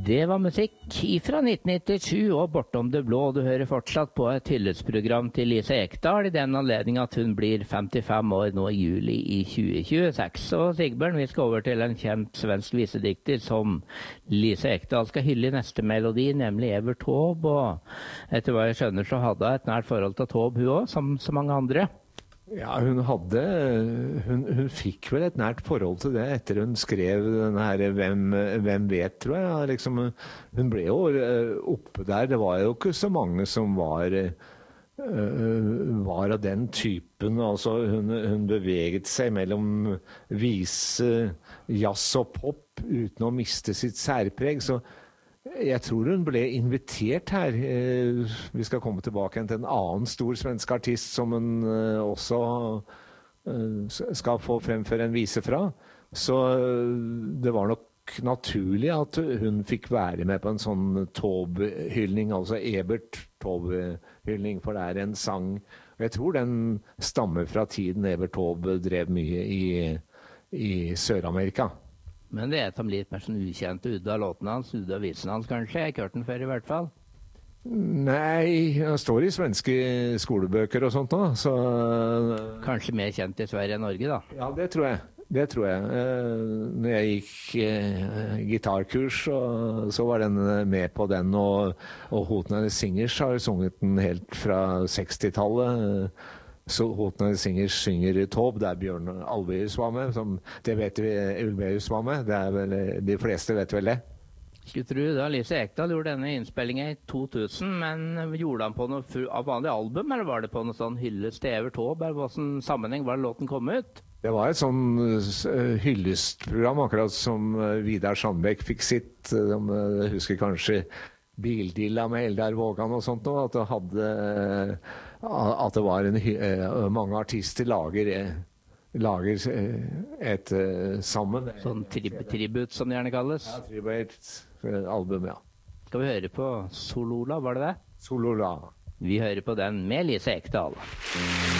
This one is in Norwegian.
Det var musikk fra 1997 og Bortom det blå. Du hører fortsatt på et hyllesprogram til Lise Ekdahl i den anledning at hun blir 55 år nå i juli i 2026. Og Sigbjørn, vi skal over til en kjent svensk visedikter som Lise Ekdahl skal hylle i neste melodi, nemlig Evert Taube. Og etter hva jeg skjønner så hadde hun et nært forhold til Taube hun også, som så mange andre. Ja, hun fikk vel et nært forhold til det etter hun skrev denne her Hvem vet, tror jeg. Liksom, hun ble jo oppe der. Det var jo ikke så mange som var av den typen. Altså, hun beveget seg mellom vise, jazz og pop uten å miste sitt særpreg. Så jeg tror hun ble invitert her. Vi skal komme tilbake til en annen stor svensk artist som hun også skal få fremføre en vise fra. Så det var nok naturlig at hun fikk være med på en sånn Taube-hyldning, altså Ebert Taube-hyldning, for det er en sang. Og jeg tror den stammer fra tiden Evert Taube drev mye i Sør-Amerika. Men det er som litt mer sånn ukjent ut av låten hans, ut av visen hans kanskje. Jeg har ikke hørt den før i hvert fall. Nei, den står i svenske skolebøker og sånt da. Så kanskje mer kjent i Sverige enn Norge da? Ja, det tror jeg. Det tror jeg. Når jeg gikk gitarkurs, så var den med på den, og Hotner Singers har sunget den helt fra 60-tallet. Så Hotner Singers synger Taube, der Bjørn Ulvaeus var med, det vet vi Ulvaeus var med, det er vel, de fleste vet vel det. Skulle tro da Lise Ekdahl gjorde denne innspillingen i 2000, men gjorde han på noe av vanlig album, eller var det på noe sånn hyllest til Evert Taube, eller hva sånn sammenheng var det låten kom ut? Det var et sånn hyllestprogram, akkurat som Vidar Sandbekk fikk sitt, jeg husker kanskje Bildilla med Eldar Vågan og sånt, og at det var mange artister lager et sammen. Sånn tribut som det gjerne kalles? Ja, tribut-album, ja. Skal vi høre på Solola, var det det? Solola. Vi hører på den med Lise Ekdahl.